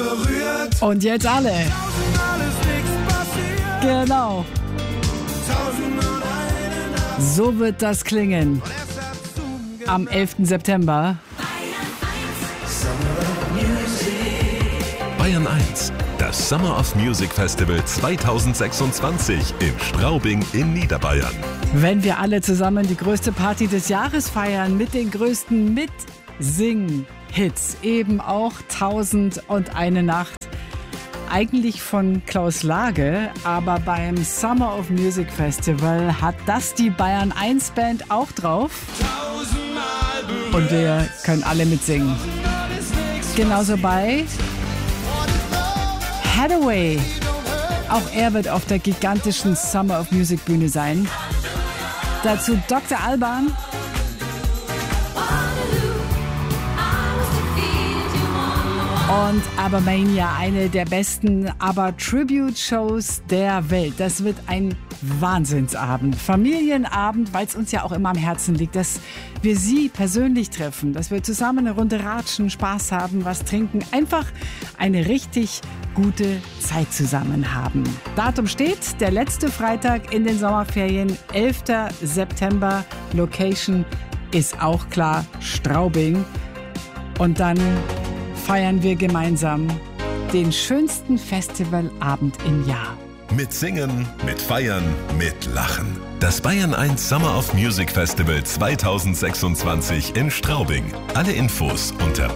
berührt. Und jetzt alle. Tausendmal ist nichts passiert. Genau. Tausendmal eine Nacht. So wird das klingen Und es hat zugehört. am 11. September. Bayern 1, das Summer of Music Festival 2026 in Straubing in Niederbayern. Wenn wir alle zusammen die größte Party des Jahres feiern mit den größten Mitsing-Hits, eben auch 1001 Nacht. Eigentlich von Klaus Lage, aber beim Summer of Music Festival hat das die Bayern 1 Band auch drauf. Tausendmal berührt. Und wir können alle mitsingen. Tausendmal ist nichts Genauso bei Hathaway. Auch er wird auf der gigantischen Summer of Music Bühne sein. Dazu Dr. Alban. Und ABBA-Mania, eine der besten ABBA-Tribute-Shows der Welt. Das wird ein Wahnsinnsabend, Familienabend, weil es uns ja auch immer am Herzen liegt, dass wir Sie persönlich treffen, dass wir zusammen eine Runde ratschen, Spaß haben, was trinken, einfach eine richtig gute Zeit zusammen haben. Datum steht, der letzte Freitag in den Sommerferien, 11. September. Location ist auch klar, Straubing. Und dann feiern wir gemeinsam den schönsten Festivalabend im Jahr. Mit Singen, mit Feiern, mit Lachen. Das Bayern 1 Summer of Music Festival 2026 in Straubing. Alle Infos unter